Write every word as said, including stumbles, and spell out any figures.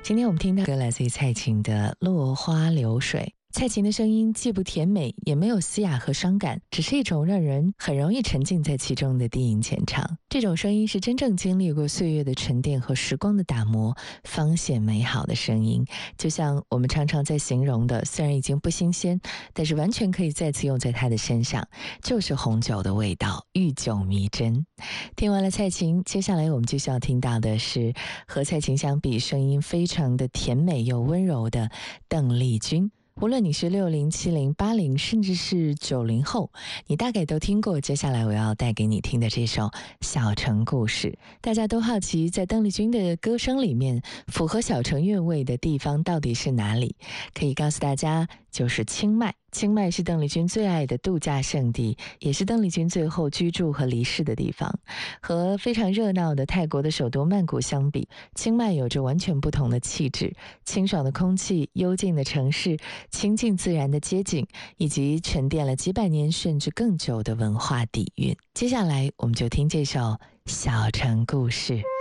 今天我们听到歌来自于蔡琴的《落花流水》。蔡琴的声音既不甜美，也没有嘶哑和伤感，只是一种让人很容易沉浸在其中的低吟浅唱。这种声音是真正经历过岁月的沉淀和时光的打磨，方显美好的声音。就像我们常常在形容的，虽然已经不新鲜，但是完全可以再次用在他的身上，就是红酒的味道，愈久弥真。听完了蔡琴，接下来我们就需要听到的是和蔡琴相比，声音非常的甜美又温柔的邓丽君。无论你是六零、七零、八零，甚至是九零后，你大概都听过接下来我要带给你听的这首《小城故事》。大家都好奇，在邓丽君的歌声里面，符合小城韵味的地方到底是哪里？可以告诉大家，就是清迈。清迈是邓丽君最爱的度假胜地，也是邓丽君最后居住和离世的地方。和非常热闹的泰国的首都曼谷相比，清迈有着完全不同的气质，清爽的空气，幽静的城市，亲近自然的街景，以及沉淀了几百年甚至更久的文化底蕴。接下来我们就听这首《小城故事》。